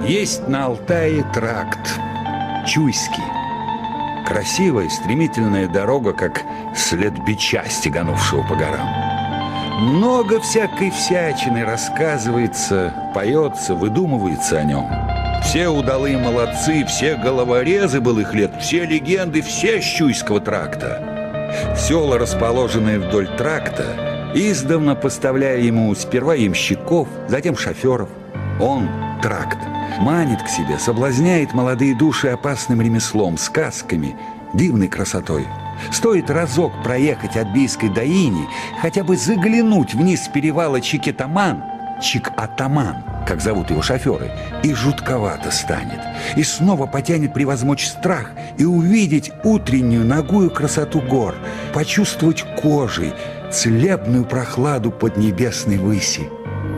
Есть на Алтае тракт Чуйский. Красивая, стремительная дорога, как след бича, стеганувшего по горам. Много всякой всячины рассказывается, поется, выдумывается о нем. Все удалые молодцы, все головорезы былых лет, все легенды, все с Чуйского тракта. Села, расположенные вдоль тракта, издавна поставляя ему сперва ямщиков, затем шоферов. Он, тракт, манит к себе, соблазняет молодые души опасным ремеслом, сказками, дивной красотой. Стоит разок проехать от Бийской до Ини, хотя бы заглянуть вниз с перевала Чик-Атаман, как зовут его шоферы, и жутковато станет. И снова потянет превозмочь страх и увидеть утреннюю нагую красоту гор, почувствовать кожей целебную прохладу поднебесной выси.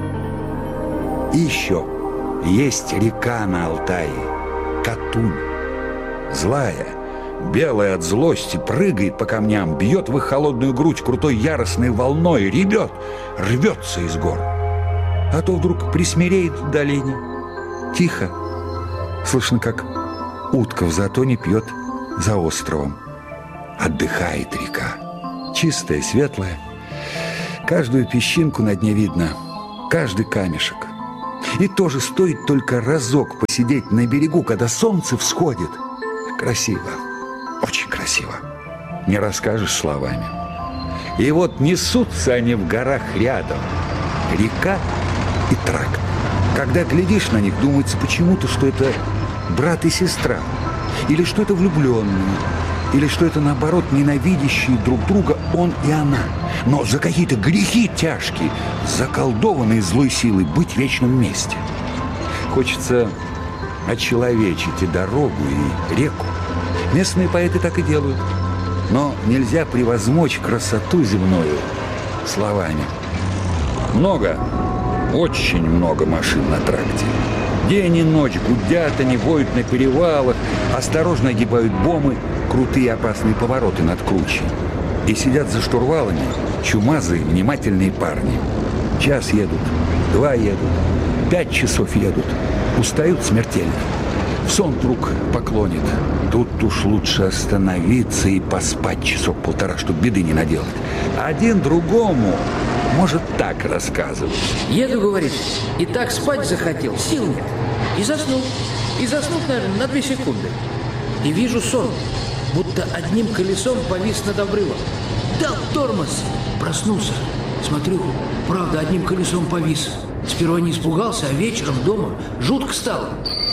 И еще есть река на Алтае, Катунь. Злая, белая от злости, прыгает по камням, бьет в их холодную грудь крутой яростной волной, ревет, рвется из гор. А то вдруг присмиреет в долине. Тихо. Слышно, как утка в затоне пьет за островом. Отдыхает река. Чистая, светлая. Каждую песчинку на дне видно, каждый камешек. И тоже стоит только разок посидеть на берегу, когда солнце всходит. Красиво, очень красиво. Не расскажешь словами. И вот несутся они в горах рядом. Река и тракт. Когда глядишь на них, думается почему-то, что это брат и сестра. Или что это влюбленные. Или что это, наоборот, ненавидящие друг друга он и она. Но за какие-то грехи тяжкие, заколдованные злой силой быть вечно вместе. Хочется очеловечить и дорогу, и реку. Местные поэты так и делают. Но нельзя превозмочь красоту земную словами. Много, очень много машин на тракте. День и ночь гудят они, воют на перевалах, осторожно огибают бомы, крутые опасные повороты над кручей. И сидят за штурвалами чумазые, внимательные парни. Час едут, 2 едут, 5 часов едут. Устают смертельно. В сон вдруг поклонит. Тут уж лучше остановиться и поспать часок-полтора, чтоб беды не наделать. Один другому может так рассказывать. Еду, говорит, и так спать захотел, сил нет. И заснул. И заснул, наверное, на 2 секунды. И вижу сон, будто одним колесом повис над обрывом. Дал тормоз. Проснулся. Смотрю, правда, одним колесом повис. Сперва не испугался, а вечером дома жутко стало.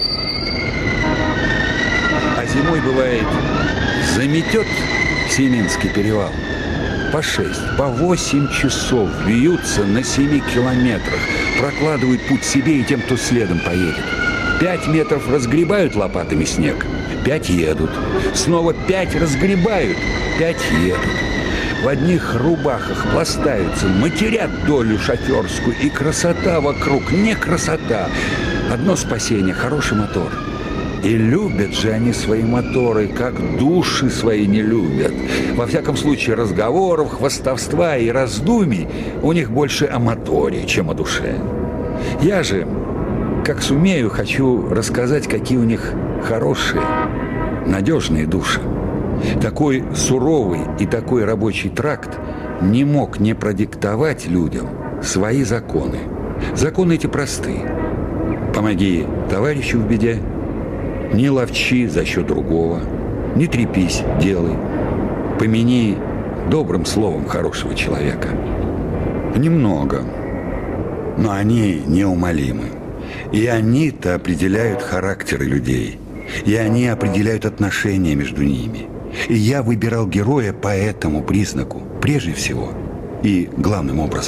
А зимой бывает, заметет Семинский перевал. По 6, по 8 часов бьются на 7 километрах, прокладывают путь себе и тем, кто следом поедет. 5 метров разгребают лопатами снег, 5 едут. Снова 5 разгребают, 5 едут. В одних рубахах пластаются, матерят долю шоферскую, и красота вокруг, не красота. Одно спасение – хороший мотор. И любят же они свои моторы, как души свои не любят. Во всяком случае, разговоров, хвастовства и раздумий у них больше о моторе, чем о душе. Я же, как сумею, хочу рассказать, какие у них хорошие, надежные души. Такой суровый и такой рабочий тракт не мог не продиктовать людям свои законы. Законы эти просты. Помоги товарищу в беде, не ловчи за счет другого, не трепись, делай. Помяни добрым словом хорошего человека. Немного, но они неумолимы. И они-то определяют характеры людей. И они определяют отношения между ними. И я выбирал героя по этому признаку, прежде всего и главным образом.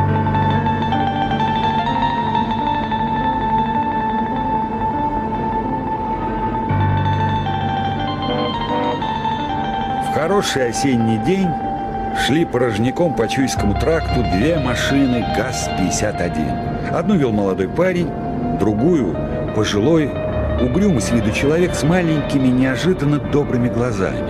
В хороший осенний день шли порожняком по Чуйскому тракту 2 машины ГАЗ-51. Одну вел молодой парень, другую – пожилой, угрюмый с виду человек с маленькими, неожиданно добрыми глазами.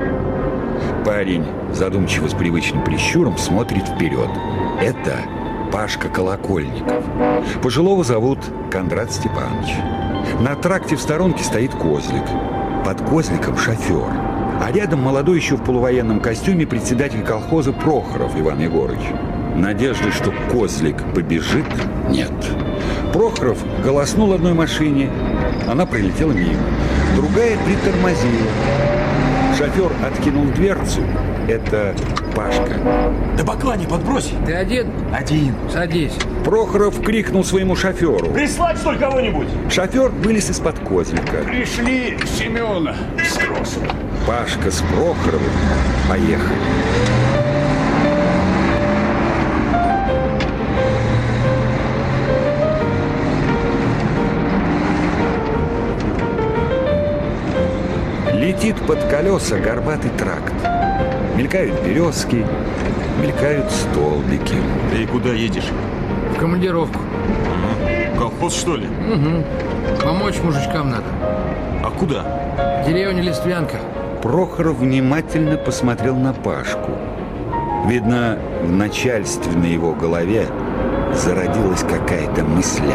Парень, задумчиво с привычным прищуром, смотрит вперед. Это Пашка Колокольников. Пожилого зовут Кондрат Степанович. На тракте в сторонке стоит козлик. Под козликом шофер. А рядом молодой еще в полувоенном костюме председатель колхоза Прохоров Иван Егорыч. Надежды, что козлик побежит, нет. Прохоров голоснул одной машине. Она пролетела мимо. Другая притормозила. Шофер откинул дверцу. Это Пашка. Да баклани подбрось. Ты один? Один. Садись. Прохоров крикнул своему шоферу. Прислать, что ли, кого-нибудь? Шофер вылез из-под козлика. Пришли Семена с тросом. Пашка с Прохоровым поехали. Летит под колеса горбатый тракт. Мелькают березки, мелькают столбики. Ты куда едешь? В командировку. Колхоз, что ли? Угу. Помочь мужичкам надо. А куда? Деревня Листвянка. Прохоров внимательно посмотрел на Пашку. Видно, в начальстве на его голове зародилась какая-то мысля.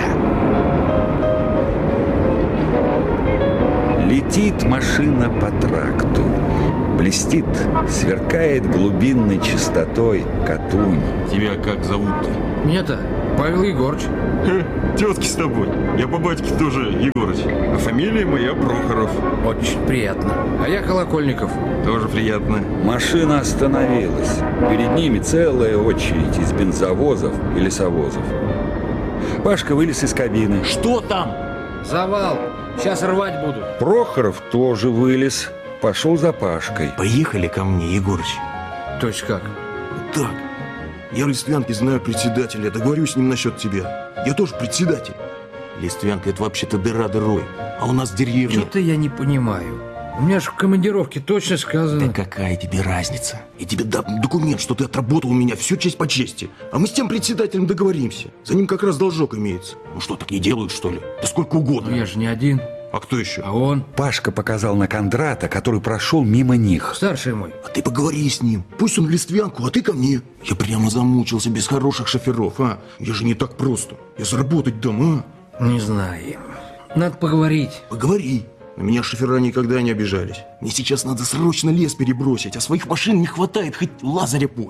Летит машина по тракту. Блестит, сверкает глубинной чистотой Катунь. Тебя как зовут-то? Меня-то Павел Егорыч. Тетки с тобой. Я по батьке тоже Егорыч. А фамилия моя Прохоров. Очень приятно. А я Колокольников. Тоже приятно. Машина остановилась. Перед ними целая очередь из бензовозов и лесовозов. Пашка вылез из кабины. Что там? Завал. Сейчас рвать буду. Прохоров тоже вылез. Пошел за Пашкой. Поехали ко мне, Егорыч. То есть как? Так, я в Листвянке знаю председателя, договорюсь с ним насчет тебя. Я тоже председатель. Листвянка — это вообще-то дыра дырой. А у нас деревня. Что-то я не понимаю. У меня же в командировке точно сказано. Да какая тебе разница? Я тебе дам документ, что ты отработал у меня всю честь по чести. А мы с тем председателем договоримся. За ним как раз должок имеется. Ну что, так не делают, что ли? Да сколько угодно. Я же не один. А кто еще? А он? Пашка показал на Кондрата, который прошел мимо них. Старший мой. А ты поговори с ним. Пусть он в Листвянку, а ты ко мне. Я прямо замучился без хороших шоферов, а? Я же не так просто. Я заработать дам, а? Не знаю. Надо поговорить. Поговори. На меня шофера никогда не обижались. Мне сейчас надо срочно лес перебросить, а своих машин не хватает, хоть Лазаря пой.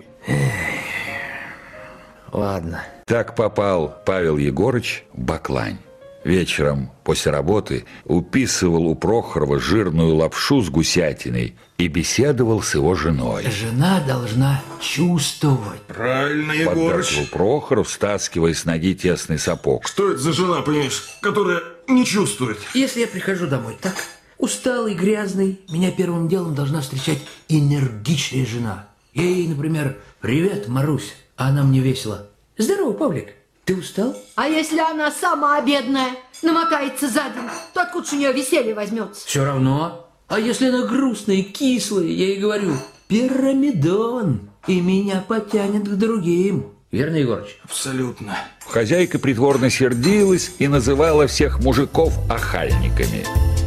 Ладно. Так попал Павел Егорыч в Баклань. Вечером после работы уписывал у Прохорова жирную лапшу с гусятиной и беседовал с его женой. Жена должна чувствовать. Правильно, Поддакивал Прохоров, стаскивая с ноги тесный сапог. Что это за жена, понимаешь, которая не чувствует? Если я прихожу домой так, усталый, грязный, меня первым делом должна встречать энергичная жена. Я ей, например, «Привет, Марусь», а она мне весело: «Здорово, Павлик, ты устал?» А если она сама бедная, намотается за день, то откуда же у нее веселье возьмется? Все равно. А если она грустная, кислая, я ей говорю: «Пирамидон», и меня потянет к другим. Верно, Егорыч? Абсолютно. Хозяйка притворно сердилась и называла всех мужиков охальниками.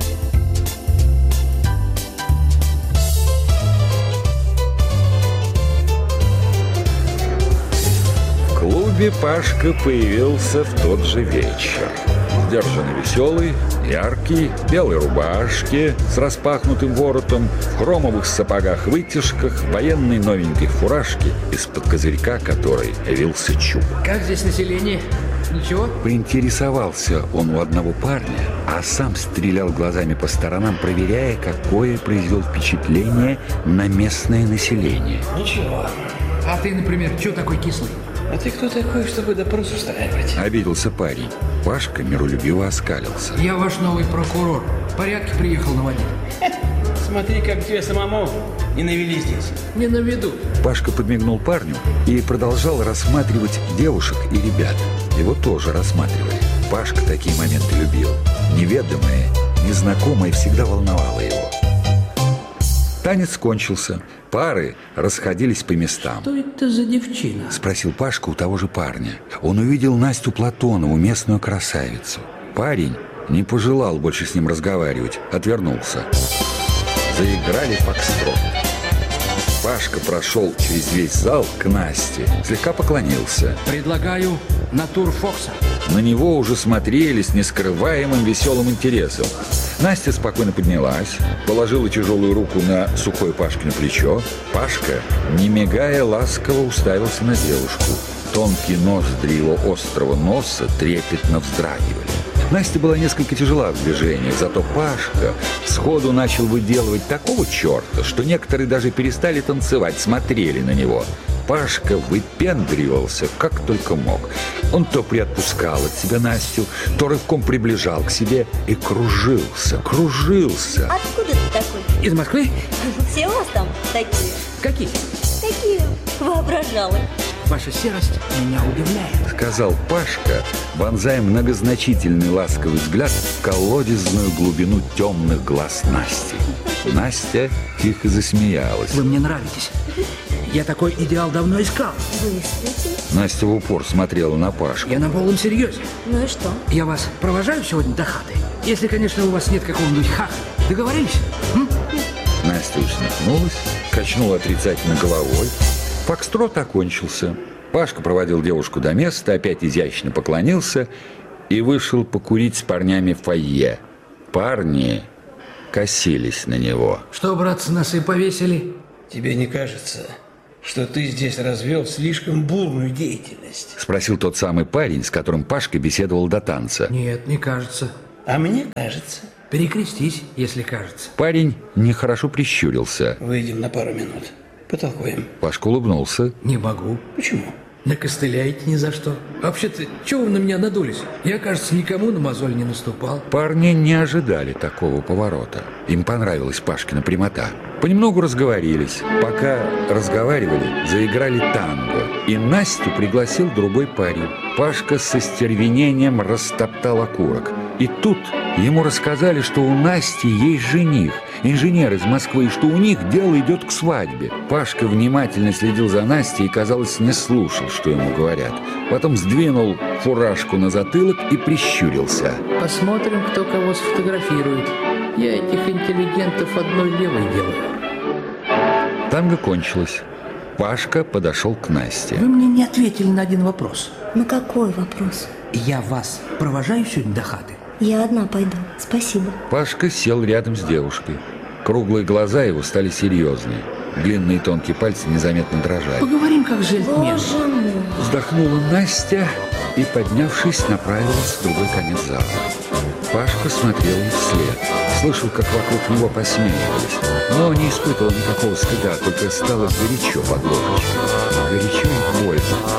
В клубе Пашка появился в тот же вечер. Сдержанно веселый, яркий, в белой рубашке с распахнутым воротом, в хромовых сапогах-вытяжках, в военной новенькой фуражке, из-под козырька которой явился чуб. Как здесь население? Ничего? Поинтересовался он у одного парня, а сам стрелял глазами по сторонам, проверяя, какое произвел впечатление на местное население. Ничего. А ты, например, чего такой кислый? А ты кто такой, чтобы допрос устраивать? Обиделся парень. Пашка миролюбиво оскалился. Я ваш новый прокурор. Порядки приехал наводить. Смотри, как тебе самому не навели здесь. Не наведут. Пашка подмигнул парню и продолжал рассматривать девушек и ребят. Его тоже рассматривали. Пашка такие моменты любил. Неведомое, незнакомое всегда волновало его. Танец кончился. Пары расходились по местам. Что это за девчина? Спросил Пашка у того же парня. Он увидел Настю Платонову, местную красавицу. Парень не пожелал больше с ним разговаривать, отвернулся. Заиграли фокстрот. Пашка прошел через весь зал к Насте, слегка поклонился. Предлагаю натур Фокса. На него уже смотрели с нескрываемым веселым интересом. Настя спокойно поднялась, положила тяжелую руку на сухое Пашкино плечо. Пашка, не мигая, ласково уставился на девушку. Тонкие ноздри его острого носа трепетно вздрагивали. Настя была несколько тяжела в движениях, зато Пашка сходу начал выделывать такого черта, что некоторые даже перестали танцевать, смотрели на него. Пашка выпендривался, как только мог. Он то приотпускал от себя Настю, то рывком приближал к себе и кружился. Откуда ты такой? Из Москвы? Все у вас там такие? Какие? Такие воображалы. Ваша серость меня удивляет. Сказал Пашка, вонзая многозначительный ласковый взгляд в колодезную глубину темных глаз Насти. Настя тихо засмеялась. Вы мне нравитесь. Я такой идеал давно искал. Действительно. Настя в упор смотрела на Пашку. Я на полном серьезе. Ну и что? Я вас провожаю сегодня до хаты. Если, конечно, у вас нет какого-нибудь хахаля. Договорились? Настя усмехнулась, качнула отрицательно головой. Фокстрот окончился. Пашка проводил девушку до места, опять изящно поклонился и вышел покурить с парнями в фойе. Парни косились на него. Что, братцы, нас и повесили? Тебе не кажется, что ты здесь развел слишком бурную деятельность? Спросил тот самый парень, с которым Пашка беседовал до танца. Нет, не кажется. А мне кажется. Перекрестись, если кажется. Парень нехорошо прищурился. Выйдем на пару минут. Потолкуем. Пашка улыбнулся. Не могу. Почему? Накостыляете ни за что. Вообще-то, чего вы на меня надулись? Я, кажется, никому на мозоль не наступал. Парни не ожидали такого поворота. Им понравилась Пашкина прямота. Понемногу разговорились. Пока разговаривали, заиграли танго. И Настю пригласил другой парень. Пашка со стервенением растоптал окурок. И тут ему рассказали, что у Насти есть жених, инженер из Москвы, и что у них дело идет к свадьбе. Пашка внимательно следил за Настей и, казалось, не слушал, что ему говорят. Потом сдвинул фуражку на затылок и прищурился. Посмотрим, кто кого сфотографирует. Я этих интеллигентов одной левой делаю. Танго кончилось. Пашка подошел к Насте. Вы мне не ответили на один вопрос. На какой вопрос? Я вас провожаю сегодня до хаты? Я одна пойду. Спасибо. Пашка сел рядом с девушкой. Круглые глаза его стали серьезные. Длинные тонкие пальцы незаметно дрожали. Поговорим, как джентльмен. Боже мой. Вздохнула Настя и, поднявшись, направилась в другой конец зала. Пашка смотрел ей вслед. Слышал, как вокруг него посмеивались. Но не испытывал никакого стыда, только стало горячо под ложечкой. Горячо и больно.